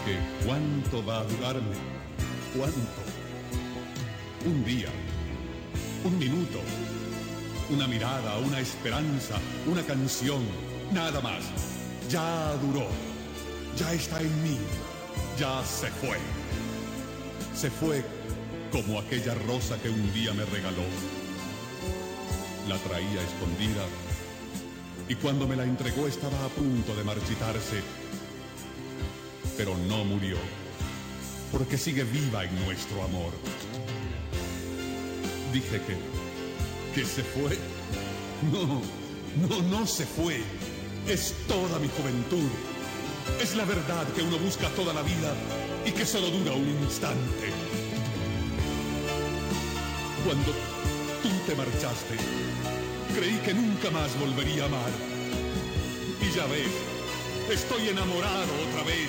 dije, ¿cuánto va a durarme? ¿Cuánto? Un día, un minuto, una mirada, una esperanza, una canción, nada más. Ya duró, ya está en mí, ya se fue. Se fue como aquella rosa que un día me regaló. La traía escondida y cuando me la entregó estaba a punto de marchitarse. Pero no murió, porque sigue viva en nuestro amor. Dije que se fue. No se fue. Es toda mi juventud. Es la verdad que uno busca toda la vida y que solo dura un instante. Cuando tú te marchaste, creí que nunca más volvería a amar. Y ya ves, estoy enamorado otra vez.